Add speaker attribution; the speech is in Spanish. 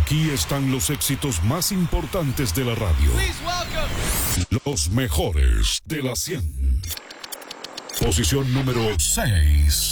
Speaker 1: Aquí están los éxitos más importantes de la radio. Los mejores de la 100. Posición número 6.